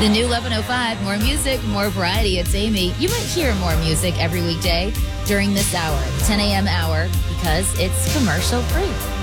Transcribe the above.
The new 11:05, more music, more variety. It's Amy. You might hear more music every weekday during this hour, the 10 a.m. hour, because it's commercial free.